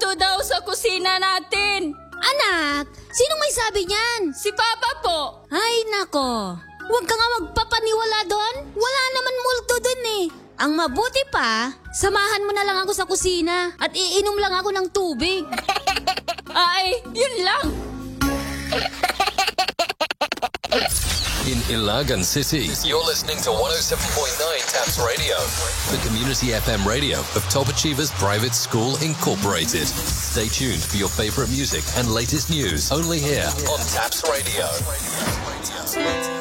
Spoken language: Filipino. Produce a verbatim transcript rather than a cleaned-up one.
multo daw sa kusina natin. Anak, sinong may sabi niyan? Si Papa po. Ay nako, huwag ka nga magpapaniwala doon. Wala naman multo doon eh. Ang mabuti pa, samahan mo na lang ako sa kusina at iinom lang ako ng tubig. Ay, yun lang. In Ilagan City, you're listening to one oh seven point nine Taps Radio, the community F M radio of Top Achievers Private School Incorporated. Stay tuned for your favorite music and latest news only here on Taps Radio.